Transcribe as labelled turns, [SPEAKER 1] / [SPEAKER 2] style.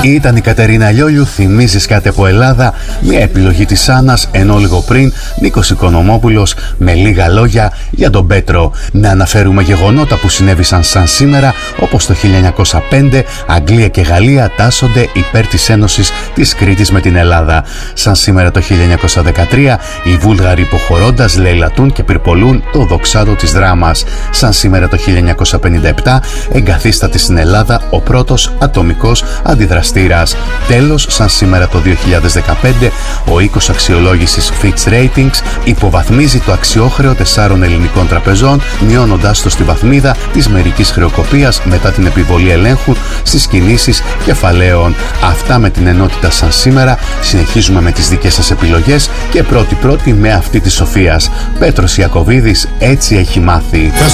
[SPEAKER 1] Ήταν η Κατερίνα Λιόλιου, θυμίζεις κάτι από Ελλάδα, μια επιλογή της Άννας, ενώ λίγο πριν Νίκος Οικονομόπουλος με λίγα λόγια για τον Πέτρο. Να αναφέρουμε γεγονότα που συνέβησαν σαν σήμερα, όπως το 1905 Αγγλία και Γαλλία τάσσονται υπέρ της ένωσης της Κρήτης με την Ελλάδα. Σαν σήμερα το 1913 οι Βούλγαροι υποχωρώντας λαιλατούν και πυρπολούν το δοξάδο της δράμας. Σαν σήμερα το 1957 εγκαθίσταται στην Ελλάδα ο πρώτος ατομικός αντιδραστήρας. Τέλος, σαν σήμερα το 2015 ο οίκος αξιολόγησης Fitch Ratings υποβαθμίζει το αξιόχρεο 4 ελληνικών τραπεζών, μειώνοντάς το στη βαθμίδα της μερικής χρεοκοπίας μετά την επιβολή ελέγχου στις κινήσεις κεφαλαίων. Αυτά με την ενότητα σαν σήμερα. Συνεχίζουμε με τις δικές σας επιλογές και πρώτη με αυτή της Σοφίας. Πέτρος Ιακωβίδης, έτσι έχει μάθει.